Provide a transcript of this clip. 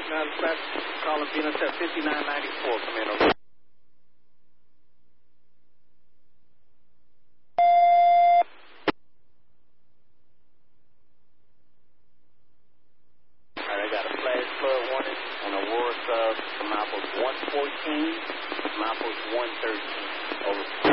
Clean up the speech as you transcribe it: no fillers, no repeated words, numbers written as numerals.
dispatch, calling BNSF 5994. Come in, over. Alright, I got a flash flood warning on Aurora Sub, Milepost 114, Milepost 113. Over.